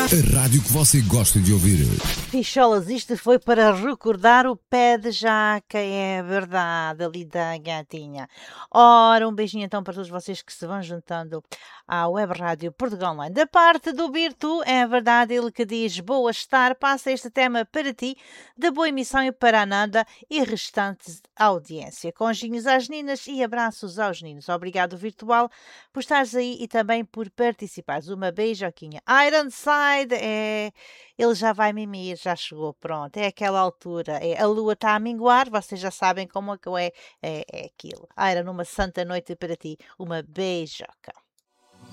A rádio que você gosta de ouvir. Picholas, isto foi para recordar o pé de jaca, é verdade, ali da gatinha. Ora, um beijinho então para todos vocês que se vão juntando à Web Rádio Portugal Online. Da parte do Birtu, é verdade, ele que diz boa estar, passa este tema para ti, de boa emissão e para a Nanda e restante audiência. Conjinhos às ninas e abraços aos ninos. Obrigado, virtual, por estares aí e também por participares. Uma beijoquinha. Ironside, ele já vai mimir, já chegou, pronto. É aquela altura, a lua está a minguar, vocês já sabem como é que é aquilo. Era numa santa noite para ti, uma beijoca.